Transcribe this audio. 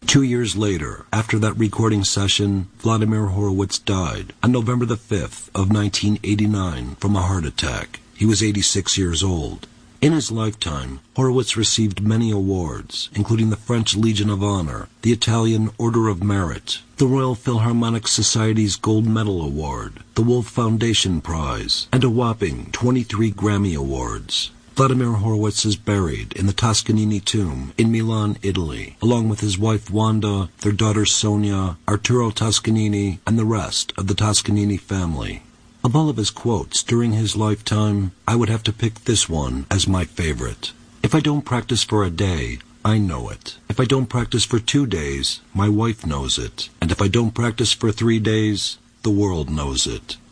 2 years later, after that recording session, Vladimir Horowitz died on November the 5th of 1989 from a heart attack. He was 86 years old. In his lifetime, Horowitz received many awards, including the French Legion of Honor, the Italian Order of Merit, the Royal Philharmonic Society's Gold Medal Award, the Wolf Foundation Prize, and a whopping 23 Grammy Awards. Vladimir Horowitz is buried in the Toscanini tomb in Milan, Italy, along with his wife Wanda, their daughter Sonia, Arturo Toscanini, and the rest of the Toscanini family. Of all of his quotes during his lifetime, I would have to pick this one as my favorite. If I don't practice for a day, I know it. If I don't practice for 2 days, my wife knows it. And if I don't practice for 3 days, the world knows it.